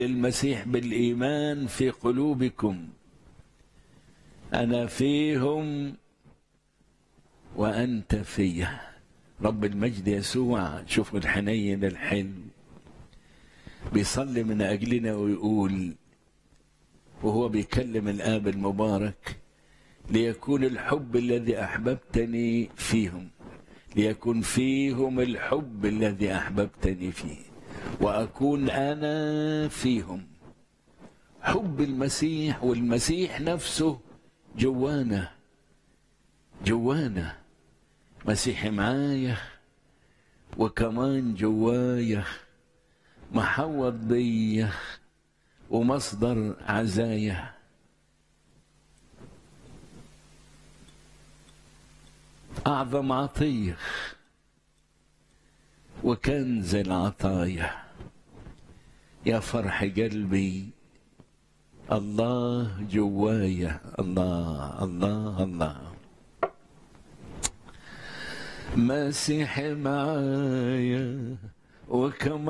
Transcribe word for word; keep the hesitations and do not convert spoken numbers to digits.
المسيح بالإيمان في قلوبكم، أنا فيهم وأنت فيه. رب المجد يسوع، شوفوا الحنين الحلو، بيصلي من أجلنا ويقول وهو بيكلم الآب المبارك: ليكون الحب الذي أحببتني فيهم، ليكن فيهم الحب الذي أحببتني فيه، وأكون أنا فيهم. حب المسيح، والمسيح نفسه جوانا جوانا مسيحي معايا وكمان جوايا، محوط بيا ومصدر عزايا. أعظم عطية وكنز العطايا، يا فرح قلبي الله جوايا. الله الله الله، مسيحي معايا وكمان